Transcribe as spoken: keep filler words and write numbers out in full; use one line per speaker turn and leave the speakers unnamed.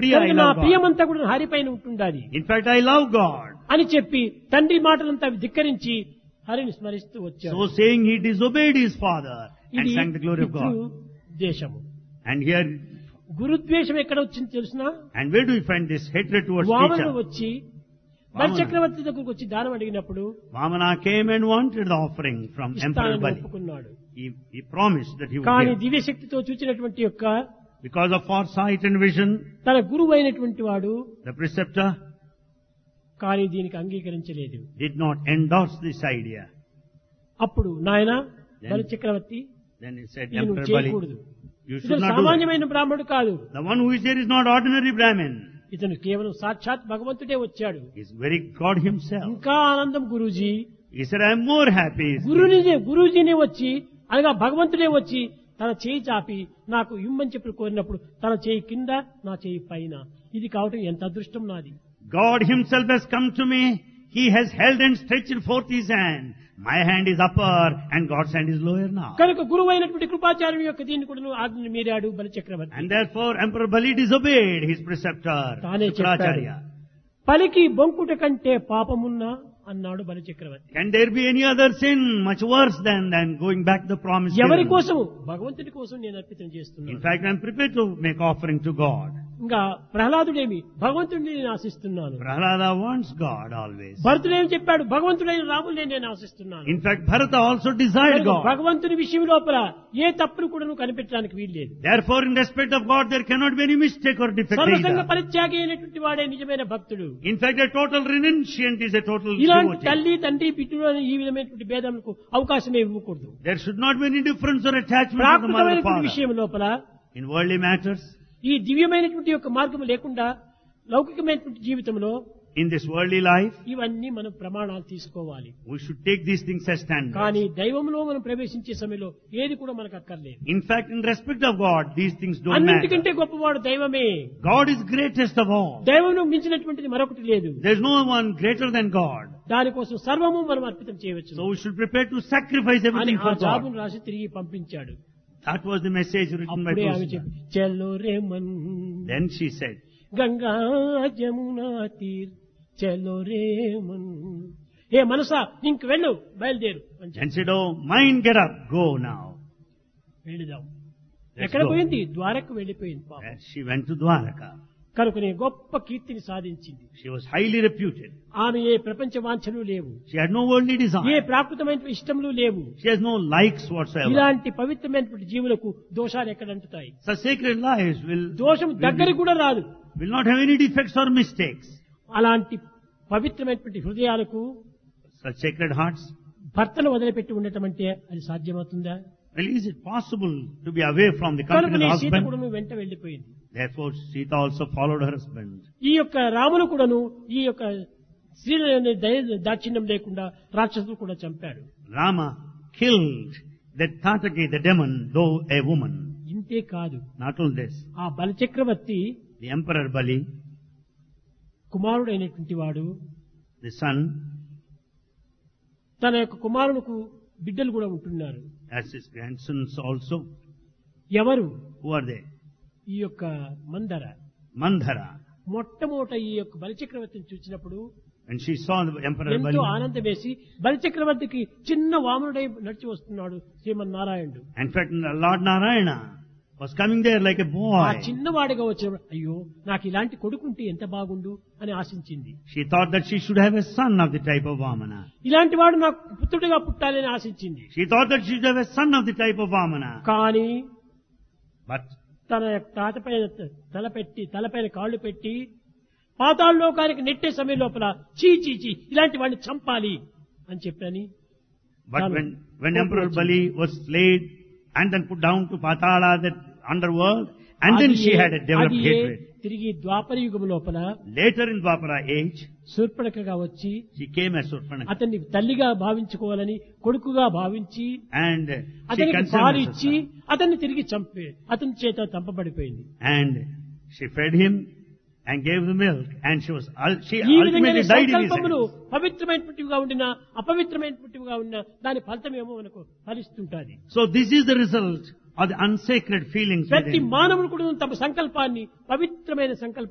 Priya, I
కనుక నా
love God.
ప్రియమంతా కూడా హరిపైన ఉంటుండాలి
In fact, I love God.
అని చెప్పి తండ్రి మాటలంతా ధిక్కరించి హరిని స్మరిస్తూ వచ్చాడు.
So saying, he disobeyed his father and
ఇది
sang the glory of God.
దేశము.
And here,
గురుద్వేషం ఎక్కడ వచ్చింది తెలుసునా?
and where do we find this hatred towards
Vamanudu
teacher?
వచ్చి బలి చక్రవర్తి దగ్గరకు వచ్చి దానం అడిగినప్పుడు
Vamana came and wanted the offering from Emperor
ఇస్తానని
Bali.
ఒప్పుకున్నాడు.
He, he promised that he would
కానీ
give.
దివ్యశక్తితో చూచినటువంటి యొక్క
Because of foresight and vision,
తన గురువు అయినటువంటి వాడు
the preceptor
కానీ దీనికి అంగీకరించలేదు.
did not endorse this idea.
అప్పుడు నాయన
Then-
బలి చక్రవర్తి
Then he said,
ఇది నువ్వు
Emperor Bali,
చేయకూడదు.
you
ఇతను
should not do that.
సామాన్యమైన బ్రాహ్మణుడు కాదు.
The one who is there is not ordinary Brahmin.
ఇతను కేవలం సాక్షాత్ భగవంతుడే వచ్చాడు.
He is very God himself.
ఇంకా ఆనందం Guruji.
He said, I am more happy.
గురువుని గురూజీనే వచ్చి అనగా భగవంతుడే వచ్చి తన చేయి చాపి నాకు ఇమ్మని చెప్పి కోరినప్పుడు తన చేయి కింద నా చేయి పైన ఇది కావటం ఎంత అదృష్టం నాది.
God himself has come to me. He has held and stretched forth his hand. My hand is upper and God's hand is lower now.
కనుక గురువు అయినటువంటి కృపాచార్యుని యొక్క దీన్ని కూడా ఆజ్ఞను మీరాడు బలి చక్రవర్తి.
And therefore Emperor Bali disobeyed his preceptor,
తానే చెప్పాడు.
Shukracharya.
పలికి బొంకుట కంటే పాపమున్నా అన్నాడు బలి చక్రవర్తి.
Can there be any other sin much worse than, than going back the promise
ఎవరి
given?
కోసము? భగవంతుడి కోసం నేను అర్పితం
In
చేస్తున్నాను.
fact, I am prepared to make offering to God.
ఇంకా ప్రహ్లాదుడేమి భగవంతుడిని నేను ఆశిస్తున్నాను.
Prahlada wants God always.
భరతుడేమి చెప్పాడు భగవంతుడైన రాముడిని నేను ఆశిస్తున్నాను.
In fact, Bharata also desired
కనుక
God.
భగవంతుని విషయం లోపల ఏ తప్పును కూడా నువ్వు కనిపెట్టడానికి వీల్లేదు.
Therefore, in respect of God, there cannot be any mistake or defect
సర్వసంగ
either.
పరిత్యాగి అయినటువంటి వాడే నిజమైన భక్తుడు.
In fact, a total renunciant is a total
ఇలాంటి
devotee.
తల్లి తండ్రి బిడ్డలు అని ఈ విధమైనటువంటి భేదములకు అవకాశమే ఇవ్వకూడదు.
There should not be any difference or attachment to the mother or
ప్రాకృతమైనటువంటి
father.
విషయం లోపల
In worldly matters,
ఈ దివ్యమైనటువంటి యొక్క మార్గము లేకుండా లౌకికమైనటువంటి జీవితంలో
in this worldly life,
ఇవన్నీ మనం ప్రమాణాలు తీసుకోవాలి.
we should take these things as standards.
కానీ దైవంలో మనం ప్రవేశించే సమయంలో ఏది కూడా మనకు అక్కర్లేదు.
In fact, in respect of God, these things don't matter.
అన్నింటికంటే గొప్పవాడు దైవమే.
God is greatest of all.
దైవంను మించినటువంటిది మరొకటి లేదు.
There is no one greater than God.
దానికోసం సర్వము మనం అర్పితం చేయవచ్చు
So we should prepare to sacrifice
అని
everything
ఆ
for God.
జాబును రాసి తిరిగి పంపించాడు.
That was the message written by
అప్పుడే ఆమె
Tulsi.
చెప్పి చలో రే Mann
Then she said,
Ganga Jamuna తీర్ చలో రే మన్ ఏ మనసా ఇంక వెళ్ళు బయలుదేరు అని చెప్పి
and said, oh, mind, get up, go now.
వెళ్ళిదాం.
Let's
ఎక్కడ
go.
పోయింది? ద్వారకు వెళ్ళిపోయింది పాపం.
And she went to Dwaraka.
కనుకనే గొప్ప కీర్తిని సాధించింది.
She was highly reputed.
ఆమె ఏ ప్రపంచ వాంఛలు లేవు,
She had no worldly
A
desire.
ప్రాకృతమైన ఇష్టములు లేవు.
She has no likes whatsoever.
ఇలాంటి పవిత్రమైనటువంటి జీవులకు దోషాలు ఎక్కడ అంటుతాయి?
Such sacred lives will,
దోషం
will,
దగ్గరికి
be-
కూడా రాదు.
will not have any defects or mistakes.
అలాంటి పవిత్రమైనటువంటి హృదయాలకు
Such sacred hearts.
భర్తను వదిలిపెట్టి ఉండటం అంటే అది సాధ్యమవుతుందా?
Well, is it possible to be away from the company of
కనుకనే
the
సీత
husband?
కూడాను వెంట వెళ్ళిపోయింది.
Therefore, Sita also followed her husband.
ఈ యొక్క రామును కూడాను ఈ యొక్క స్త్రీల దయ దాక్షిణ్యం లేకుండా రాక్షసులు కూడా చంపాడు.
Rama killed that Tataki, the demon, though a woman.
ఇంతే కాదు,
Not only this,
ఆ బలిచక్రవర్తి
the Emperor Bali,
కుమారుడైనటువంటి వాడు
the son,
తన యొక్క కుమారునికి బిడ్డలు కూడా ఉంటున్నారు.
has his grandsons also.
ఎవరు?
Who are they?
ఈ యొక్క మందర.
Mandhara.
మొట్టమొదట ఈ యొక్క బలిచక్రవర్తిని చూసినప్పుడు
When she saw the Emperor
ఎంతో
Bali,
ఆనందం వేసి బలిచక్రవర్తికి చిన్న వామనుడై నడిచి వస్తున్నాడు శ్రీమన్నారాయణుడు.
in fact, Lord Narayana was coming there like a
ఆ
boy.
చిన్నవాడిగా వచ్చిన అయ్యో నాకు ఇలాంటి కొడుకుంటే ఎంత బాగుండు అని ఆశించింది.
She thought that she should have a son of the type of Vamana.
ఇలాంటి వాడు నాకు పుత్రుడిగా పుట్టాలని ఆశించింది.
She thought that she should have a son of the type of Vamana.
కానీ
But
తన తాతపైన తలపెట్టి తలపైన కాళ్ళు పెట్టి పాతాళలోకానికి నెట్టే సమయం లోపల చీ చీ చీ ఇలాంటి వాడిని చంపాలి అని చెప్పని
But when, when Emperor Bali was slayed and then put down to Patala, that underworld, and then she had a developed
అది
hatred.
తిరిగి ద్వాపర యుగం లోపల
Later in Dwapara age,
శూర్పణఖగా వచ్చి
she came as Surpanaka.
అతన్ని తల్లిగా భావించుకోవాలని కొడుకుగా భావించి
And she
అతనికి
considered
పాలు
as her
ఇచ్చి
son.
అతన్ని తిరిగి చంపే అతని చేత చంపబడిపోయింది.
And she fed him and gave the milk. And she was, ul- she
ఈ విధంగా
ultimately died in his
సంకల్పములు
hands.
పవిత్రమైనటువంటివిగా ఉండినా అపవిత్రమైనటువంటివిగా ఉన్నా దాని ఫలితమేమో మనకు ఫలిస్తుంటాది.
So this is the result of the unsacred feelings
ప్రతి
within.
మానవుడు కూడా తమ సంకల్పాన్ని పవిత్రమైన సంకల్పం